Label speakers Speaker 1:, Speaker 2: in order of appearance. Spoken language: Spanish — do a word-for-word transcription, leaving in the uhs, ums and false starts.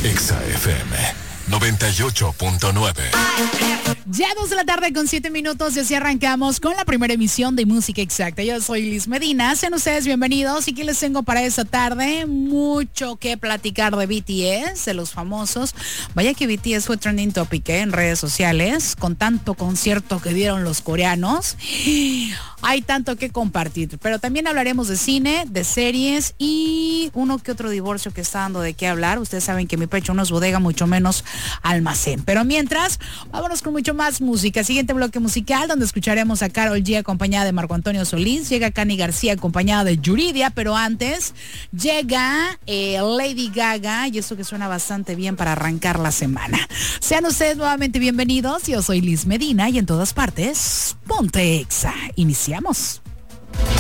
Speaker 1: Exa F M noventa y ocho punto nueve.
Speaker 2: Ya dos de la tarde con siete minutos y así arrancamos con la primera emisión de Música Exacta. Yo soy Liz Medina, sean ustedes bienvenidos. ¿Y qué les tengo para esta tarde? Mucho que platicar de B T S, de los famosos. Vaya que B T S fue trending topic, ¿eh? En redes sociales, con tanto concierto que dieron los coreanos. Hay tanto que compartir, pero también hablaremos de cine, de series y uno que otro divorcio que está dando de qué hablar. Ustedes saben que mi pecho no es bodega, mucho menos almacén. Pero mientras, vámonos con mucho más música. Siguiente bloque musical, donde escucharemos a Karol G acompañada de Marco Antonio Solís. Llega Cani García acompañada de Yuridia, pero antes llega eh, Lady Gaga, y eso que suena bastante bien para arrancar la semana. Sean ustedes nuevamente bienvenidos. Yo soy Liz Medina y en todas partes, ponte Exa. Iniciamos.